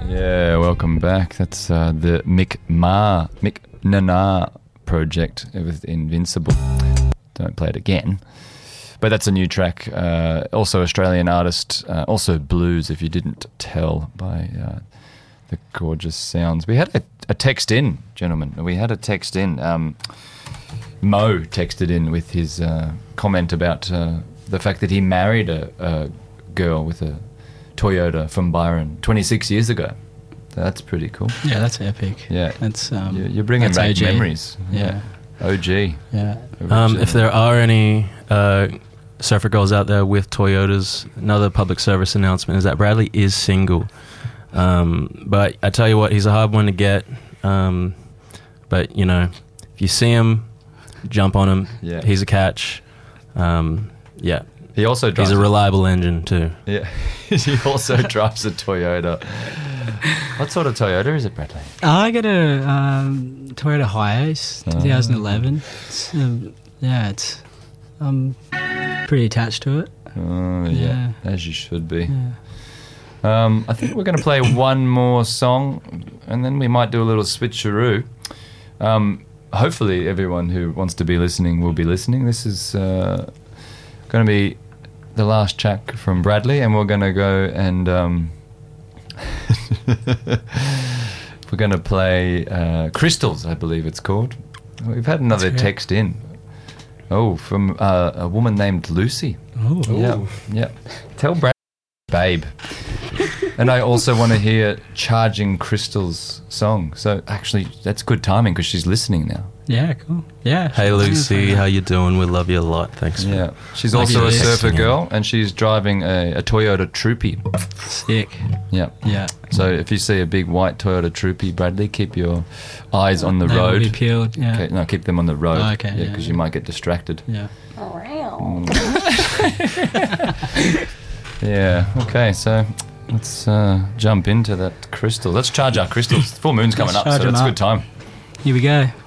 Yeah, welcome back. That's the Mick Nana project with Invincible. Don't play it again. But that's a new track. Also Australian artist, also blues, if you didn't tell by the gorgeous sounds. We had a text in, gentlemen. We had a text in. Mo texted in with his comment about the fact that he married a girl with a Toyota from Byron 26 years ago. That's pretty cool. Yeah, that's epic. Yeah, that's you're bringing back OG. memories. Yeah. OG. Yeah. If there are any surfer girls out there with Toyotas, another public service announcement is that Bradley is single. But I tell you what, he's a hard one to get. But, you know, if you see him, jump on him. Yeah. He's a catch. Yeah. He also drives He's a reliable engine too. Yeah. He also drives a Toyota. What sort of Toyota is it, Bradley? I got a Toyota Hiace, 2011. It's I'm pretty attached to it. Oh, yeah. As you should be. Yeah. I think we're going to play one more song, and then we might do a little switcheroo. Hopefully everyone who wants to be listening will be listening. This is going to be the last track from Bradley, and we're going to go and we're going to play Crystals, I believe it's called. We've had another text in. Oh, from a woman named Lucy. Oh. Yeah. Tell Brad, babe. And I also want to hear Charging Crystal's song. So actually, that's good timing because she's listening now. Yeah, cool. Yeah. Hey Lucy, how you doing? We love you a lot. Thanks. Yeah. She's Love also you, a Lucy. surfer girl, and she's driving a Toyota Troopy. Sick. Yeah. Yeah. So if you see a big white Toyota Troopy, Bradley, keep your eyes on the They will road. be peeled. Yeah. Okay, no, keep them on the road. Oh, okay, yeah, because yeah. you might get distracted. Yeah. Yeah. Okay. So let's jump into that crystal. Let's charge our crystals. Full moon's coming Let's up, so charge 'em that's a up. good time. Here we go.